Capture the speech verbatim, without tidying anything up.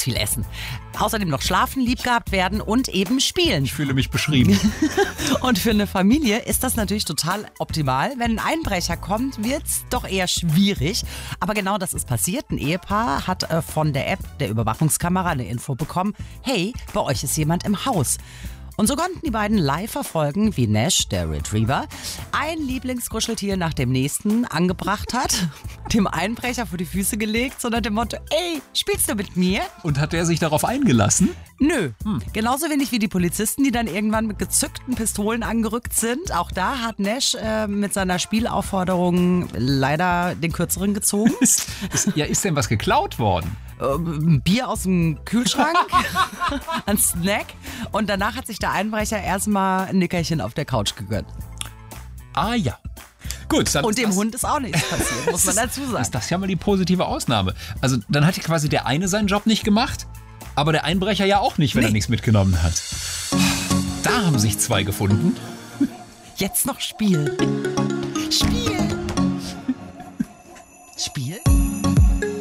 ganz viel essen. Außerdem noch schlafen, lieb gehabt werden und eben spielen. Ich fühle mich beschrieben. Und für eine Familie ist das natürlich total optimal. Wenn ein Einbrecher kommt, wird's doch eher schwierig. Aber genau das ist passiert. Ein Ehepaar hat äh, von der App der Überwachungskamera eine Info bekommen. Hey, bei euch ist jemand im Haus. Und so konnten die beiden live verfolgen, wie Nash, der Retriever, ein Lieblingskuscheltier nach dem nächsten angebracht hat, dem Einbrecher vor die Füße gelegt, so nach dem Motto, ey, spielst du mit mir? Und hat der sich darauf eingelassen? Nö. Hm. Genauso wenig wie die Polizisten, die dann irgendwann mit gezückten Pistolen angerückt sind. Auch da hat Nash äh, mit seiner Spielaufforderung leider den Kürzeren gezogen. Ist, ist, ja, ist denn was geklaut worden? Ein Bier aus dem Kühlschrank, ein Snack und danach hat sich der Einbrecher erstmal ein Nickerchen auf der Couch gegönnt. Ah ja. Gut, dann und dem das, Hund ist auch nichts passiert, muss man dazu sagen. Ist das ja mal die positive Ausnahme. Also dann hat quasi der eine seinen Job nicht gemacht, aber der Einbrecher ja auch nicht, wenn nee. er nichts mitgenommen hat. Da haben sich zwei gefunden. Jetzt noch Spiel. Spiel. Spiel?